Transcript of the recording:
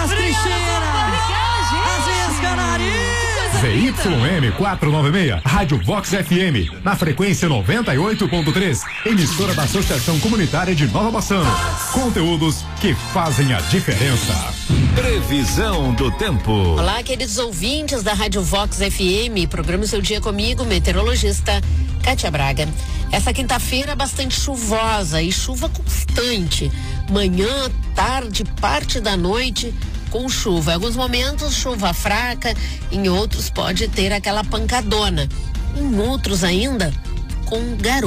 Lucas Cristina. Obrigada, gente. As Canarias. ZYM 496, Rádio Vox FM, na frequência 98.3, emissora da Associação Comunitária de Nova Bassano. Conteúdos que fazem a diferença. Previsão do tempo. Olá, queridos ouvintes da Rádio Vox FM, programa Seu Dia Comigo, meteorologista Kátia Braga. Essa quinta-feira bastante chuvosa e chuva constante. Manhã, tarde, parte da noite com chuva. Em alguns momentos, chuva fraca, em outros pode ter aquela pancadona. Em outros ainda, com garoa.